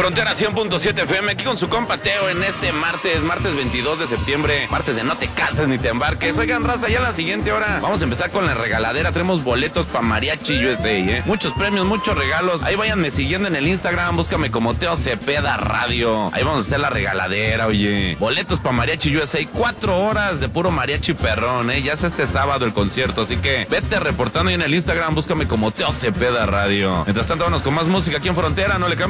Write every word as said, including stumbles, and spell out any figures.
Frontera cien punto siete F M, aquí con su compa Teo en este martes, martes veintidós de septiembre, martes de no te cases ni te embarques. Oigan, raza, ya en la siguiente hora vamos a empezar con la regaladera. Tenemos boletos para Mariachi U S A, ¿eh? Muchos premios, muchos regalos. Ahí váyanme siguiendo en el Instagram, búscame como Teo Cepeda Radio. Ahí vamos a hacer la regaladera, oye. Boletos para Mariachi U S A, cuatro horas de puro mariachi perrón, ¿eh? Ya es este sábado el concierto, así que vete reportando ahí en el Instagram, búscame como Teo Cepeda Radio. Mientras tanto, vámonos con más música aquí en Frontera, no le cambies.